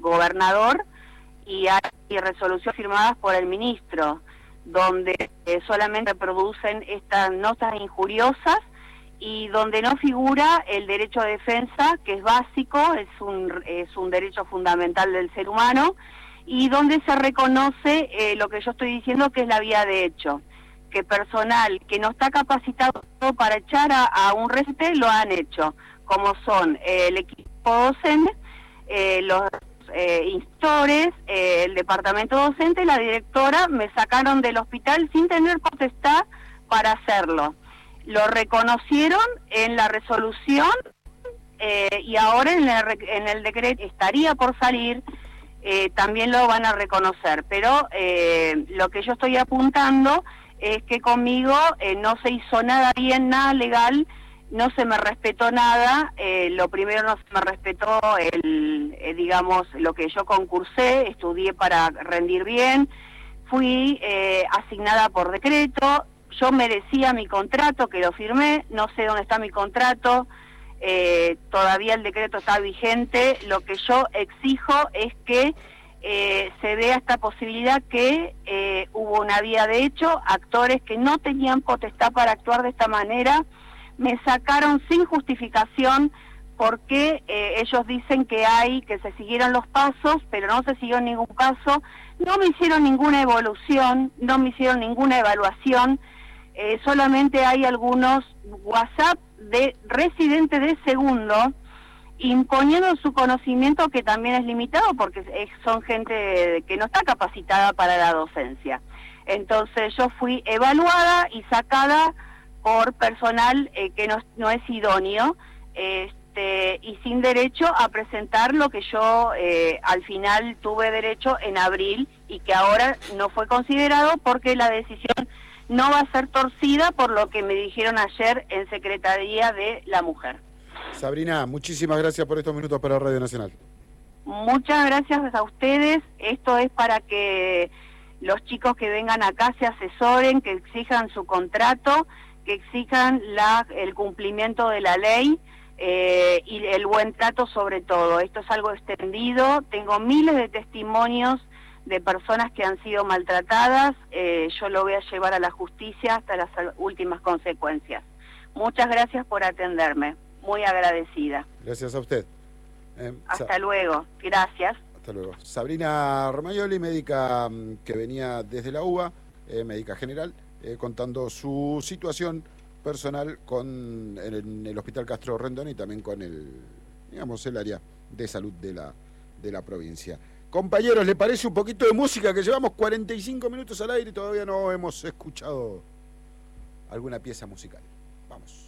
gobernador y hay resoluciones firmadas por el ministro, donde solamente reproducen estas notas injuriosas y donde no figura el derecho de defensa, que es básico, es un derecho fundamental del ser humano, y donde se reconoce lo que yo estoy diciendo, que es la vía de hecho, que personal que no está capacitado para echar a un rescate lo han hecho, como son el equipo docente, los instructores, el departamento docente, la directora, me sacaron del hospital sin tener potestad para hacerlo. Lo reconocieron en la resolución y ahora en el decreto estaría por salir, también lo van a reconocer, pero lo que yo estoy apuntando es que conmigo no se hizo nada bien, nada legal, no se me respetó nada. Lo primero, no se me respetó digamos, lo que yo concursé, estudié para rendir bien, fui asignada por decreto, yo merecía mi contrato, que lo firmé, no sé dónde está mi contrato, todavía el decreto está vigente. Lo que yo exijo es que se vea esta posibilidad, que hubo una vía de hecho, actores que no tenían potestad para actuar de esta manera, me sacaron sin justificación, porque ellos dicen que se siguieron los pasos, pero no se siguió ningún paso, no me hicieron ninguna evolución, no me hicieron ninguna evaluación, solamente hay algunos WhatsApp de residentes de segundo, imponiendo su conocimiento, que también es limitado porque son gente que no está capacitada para la docencia. Entonces yo fui evaluada y sacada por personal que no es idóneo, y sin derecho a presentar lo que yo al final tuve derecho en abril, y que ahora no fue considerado porque la decisión no va a ser torcida, por lo que me dijeron ayer en Secretaría de la Mujer. Sabrina, muchísimas gracias por estos minutos para Radio Nacional. Muchas gracias a ustedes. Esto es para que los chicos que vengan acá se asesoren, que exijan su contrato, que exijan el cumplimiento de la ley y el buen trato sobre todo. Esto es algo extendido. Tengo miles de testimonios de personas que han sido maltratadas. Yo lo voy a llevar a la justicia hasta las últimas consecuencias. Muchas gracias por atenderme. Muy agradecida. Gracias a usted. Hasta luego. Gracias. Hasta luego. Sabrina Romagnoli, médica que venía desde la UBA, médica general, contando su situación personal en el Hospital Castro Rendón y también con el área de salud de la provincia. Compañeros, ¿le parece un poquito de música? Que llevamos 45 minutos al aire y todavía no hemos escuchado alguna pieza musical. Vamos.